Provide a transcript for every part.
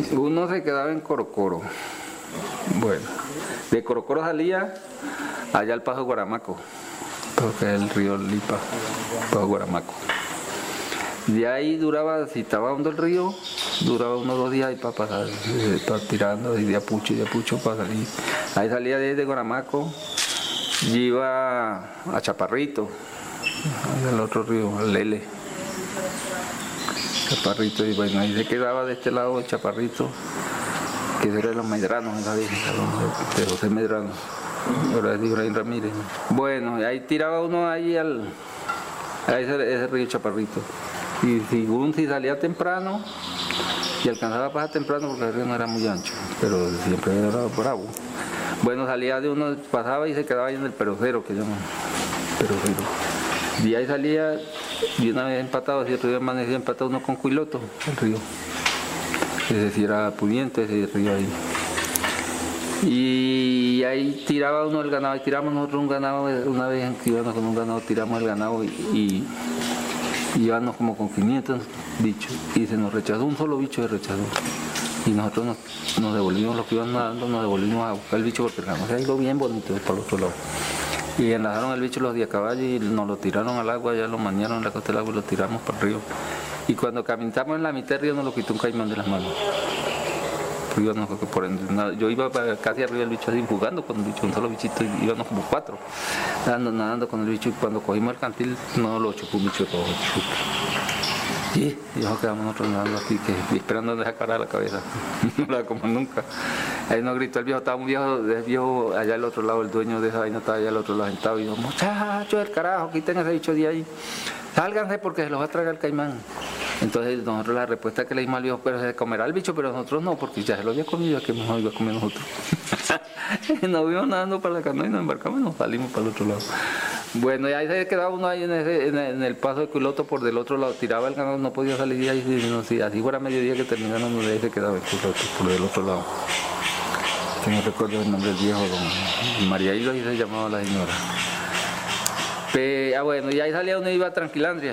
Uno se quedaba en Corocoro. Bueno, de Corocoro salía allá al Paso Guaramaco, porque es el río Lipa, Paso Guaramaco. De ahí duraba, si estaba hondo el río, duraba unos 2 días y para pasar, para tirando y de Apucho para salir. Ahí salía desde Guaramaco y iba a Chaparrito, al otro río, al Lele. Chaparrito, y bueno, ahí se quedaba de este lado el Chaparrito, que era de los Medranos, de José Medrano, ahora es de Ibrahim Ramírez. Bueno, y ahí tiraba uno ahí a ese río Chaparrito. Y si salía temprano, y alcanzaba a pasar temprano porque el río no era muy ancho, pero siempre era bravo. Bueno, salía de uno, pasaba y se quedaba ahí en el Perocero, que llaman Perocero. Y ahí salía, y una vez empatado, si el río amanecía empatado uno con Cuiloto, el río. Ese sí era pudiente, ese río ahí. Y ahí tiraba uno el ganado, y tiramos nosotros un ganado, una vez que íbamos con un ganado, tiramos el ganado y íbamos como con 500 bichos, y se nos rechazó, un solo bicho se rechazó. Y nosotros nos devolvimos, los que iban nadando, nos devolvimos a buscar el bicho porque el ganado se ha ido bien bonito para el otro lado. Y enlazaron el bicho los de a caballo y nos lo tiraron al agua, ya lo mañaron en la costa del agua y lo tiramos para el río. Y cuando caminamos en la mitad del río nos lo quitó un caimán de las manos. Yo iba casi arriba del bicho así jugando con el bicho, un solo bichito, y íbamos como 4 nadando con el bicho, y cuando cogimos el cantil no lo chupó un bicho todo. Y nos quedamos nosotros nadando así, esperando donde sacara la cabeza, no la como nunca. Ahí nos gritó el viejo, estaba un viejo allá al otro lado, el dueño de esa vaina estaba allá al otro lado sentado, y dijo: muchachos del carajo, quiten ese bicho de ahí, sálganse porque se los va a tragar el caimán. Entonces nosotros la respuesta que le dimos al viejo: pero se comerá el bicho, pero nosotros no, porque ya se lo había comido, que mejor iba a comer nosotros. Nos vimos nadando para la canoa y nos embarcamos y nos salimos para el otro lado. Bueno, y ahí se quedaba uno ahí en el paso de Cuiloto por del otro lado, tiraba el ganado, no podía salir de ahí, no, si así fuera mediodía que terminaron, de ahí se quedaba el Cuiloto por del otro lado. Que no recuerdo el nombre del viejo, don María Hilo, y se llamaba la señora. Bueno, y ahí salía uno y iba a Tranquilandria.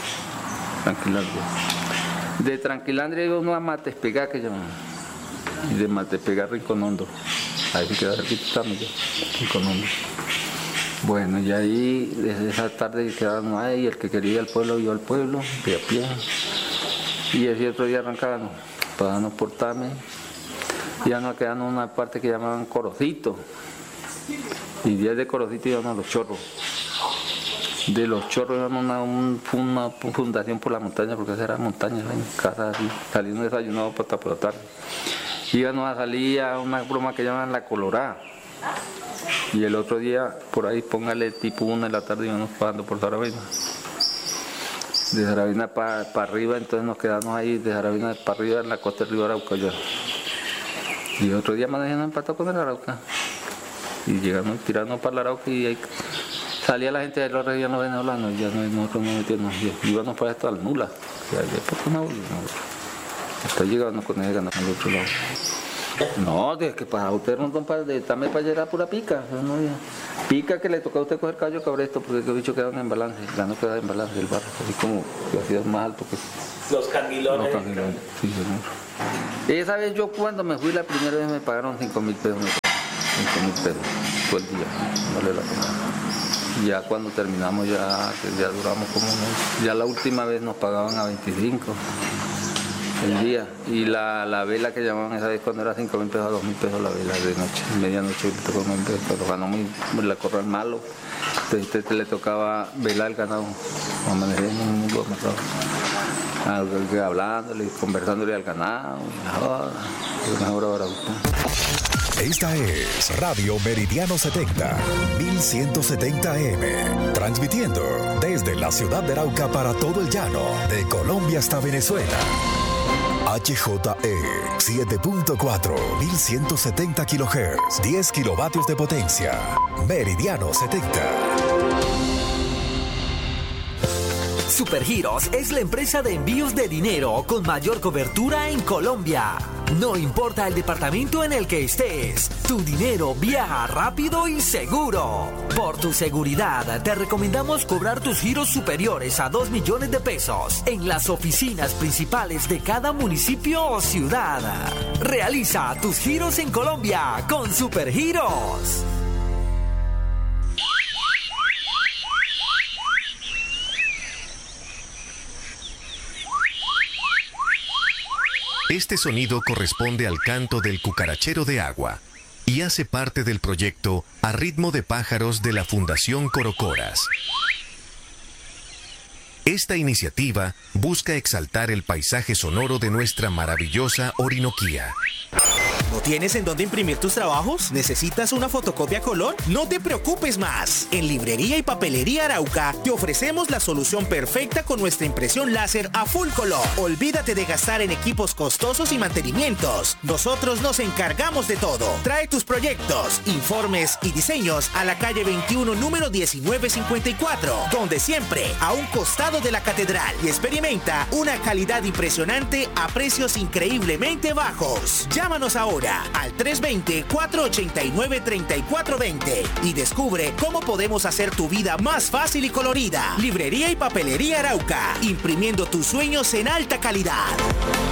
De Tranquilandria iba uno a Matespegá, que llaman, y de Matespegá a Rincón Hondo. Ahí se queda cerquita también, Rincón Hondo. Bueno, y ahí desde esa tarde quedábamos ahí, el que quería ir al pueblo iba al pueblo, de a pie. Y ese otro día arrancábamos para darnos por Tame, y ya nos quedaban una parte que llamaban Corocito. Y desde Corocito íbamos a Los Chorros. De Los Chorros íbamos a una fundación por la montaña, porque esa era montaña, en casa así, saliendo desayunado hasta por la tarde. Íbamos a salir a una broma que llaman La Colorada. Y el otro día, por ahí, póngale tipo 1 de la tarde, íbamos pasando por Saravena. De Saravena para arriba, entonces nos quedamos ahí, de Saravena para arriba, en la costa del río Arauca ya. Y otro día manejando empatado con el Arauca. Y llegamos tirando para el Arauca, y ahí salía la gente de los regiones venezolanos, y ya nosotros nos metíamos, íbamos para esto al Nula. Y ahí después no volvimos. Hasta llegando con ese ganado al otro lado. No, de que para usted no de Tame para allá era pura pica. No, pica que le toca a usted coger caballo cabresto, porque los bichos quedan en balance, el ganado queda en balance, el barro, así como que así es más alto que los canguilones. Los canguilones, sí, señor. Esa vez yo cuando me fui la primera vez me pagaron 5.000 pesos. 5.000 pesos todo el día, vale la pena. Ya cuando terminamos ya duramos como un mes. Ya la última vez nos pagaban a 25 el día, y la vela que llamaban esa vez cuando era 5.000 pesos a 2.000 pesos la vela de noche, medianoche, pero ganó la corral malo, entonces le tocaba velar el ganado, hablándole, conversándole al ganado, mejor ahora. Esta es Radio Meridiano 70, 1170 AM, transmitiendo desde la ciudad de Arauca para todo el llano, de Colombia hasta Venezuela. HJE 7.4, 1170 kHz, 10 kilovatios de potencia. Meridiano 70. Supergiros es la empresa de envíos de dinero con mayor cobertura en Colombia. No importa el departamento en el que estés, tu dinero viaja rápido y seguro. Por tu seguridad, te recomendamos cobrar tus giros superiores a 2 millones de pesos en las oficinas principales de cada municipio o ciudad. Realiza tus giros en Colombia con Supergiros. Este sonido corresponde al canto del cucarachero de agua y hace parte del proyecto A Ritmo de Pájaros de la Fundación Corocoras. Esta iniciativa busca exaltar el paisaje sonoro de nuestra maravillosa Orinoquía. ¿No tienes en dónde imprimir tus trabajos? ¿Necesitas una fotocopia a color? No te preocupes más. En Librería y Papelería Arauca te ofrecemos la solución perfecta con nuestra impresión láser a full color. Olvídate de gastar en equipos costosos y mantenimientos. Nosotros nos encargamos de todo. Trae tus proyectos, informes y diseños a la calle 21, número 1954, donde siempre a un costado de la catedral, y experimenta una calidad impresionante a precios increíblemente bajos. Llámanos ahora al 320-489-3420 y descubre cómo podemos hacer tu vida más fácil y colorida. Librería y Papelería Arauca, imprimiendo tus sueños en alta calidad.